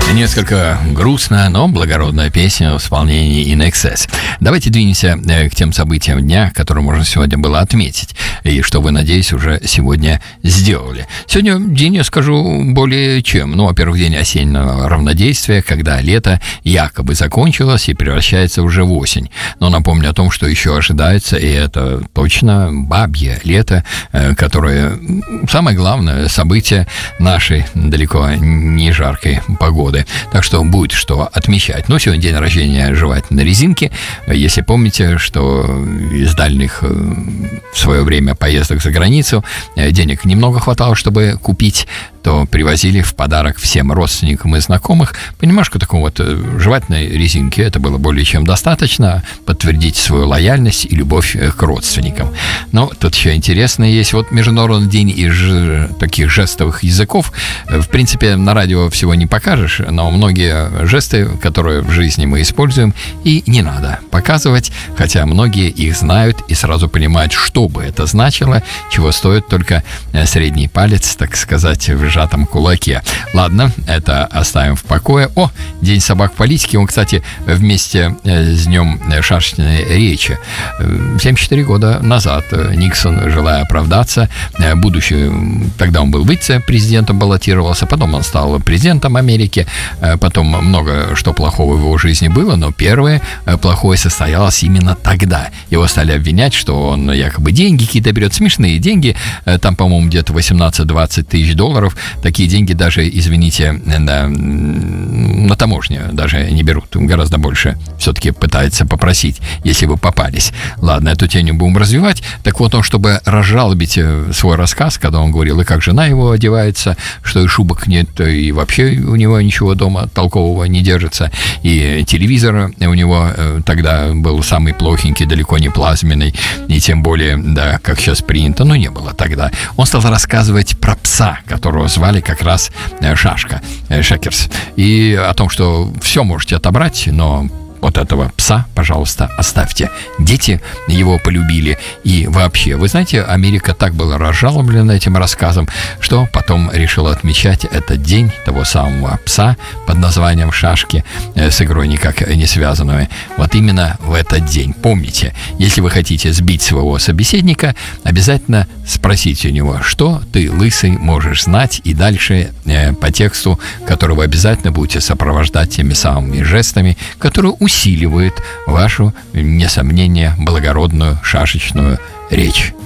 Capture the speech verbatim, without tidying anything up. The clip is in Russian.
Несколько грустная, но благородная песня в исполнении In Excess. Давайте двинемся к тем событиям дня, которые можно сегодня было отметить, и что вы, надеюсь, уже сегодня сделали. Сегодня день, я скажу, более чем. Ну, во-первых, день осеннего равнодействия, когда лето якобы закончилось и превращается уже в осень. Но напомню о том, что еще ожидается, и это точно бабье лето, которое самое главное событие нашей далеко не жаркой погоды. Так что будет что отмечать. Но сегодня день рождения жевательной резинки. Если помните, что из дальних в свое время поездок за границу денег немного хватало, чтобы купить, то привозили в подарок всем родственникам и знакомых понимашку такого вот жевательной резинки. Это было более чем достаточно подтвердить свою лояльность и любовь к родственникам. Но тут еще интересно есть. Вот Международный день из ж... таких жестовых языков. В принципе, на радио всего не покажешь, но многие жесты, которые в жизни мы используем, и не надо показывать, хотя многие их знают и сразу понимают, что бы это значило, чего стоит только средний палец, так сказать, в сжатом кулаке. Ладно, это оставим в покое. О, День собак в политике. Он, кстати, вместе с днем шашечной речи. семьдесят четыре года назад Никсон, желая оправдаться, будучи, тогда он был вице-президентом, баллотировался, потом он стал президентом Америки, потом много что плохого в его жизни было, но первое плохое состоялось именно тогда. Его стали обвинять, что он якобы деньги какие-то берет, смешные деньги, там, по-моему, где-то восемнадцать-двадцать тысяч долларов. Такие деньги даже, извините, на, на таможне даже не берут. Гораздо больше все-таки пытаются попросить, если вы попались. Ладно, эту тему будем развивать. Так вот, он, чтобы разжалобить свой рассказ, когда он говорил, и как жена его одевается, что и шубок нет, и вообще у него ничего дома толкового не держится, и телевизор у него тогда был самый плохенький, далеко не плазменный, и тем более, да, как сейчас принято, но не было тогда. Он стал рассказывать про пса, которого звали как раз Шашка, Шекерс, и о том, что все можете отобрать, но вот этого пса, пожалуйста, оставьте. Дети его полюбили. И вообще, вы знаете, Америка так была разжалоблена этим рассказом, что потом решила отмечать этот день того самого пса под названием Шашки, с игрой никак не связанную, вот именно в этот день. Помните, если вы хотите сбить своего собеседника, обязательно спросите у него, что ты, лысый, можешь знать, и дальше э, по тексту, который вы обязательно будете сопровождать теми самыми жестами, которые усиливают вашу, несомненно, благородную шашечную речь.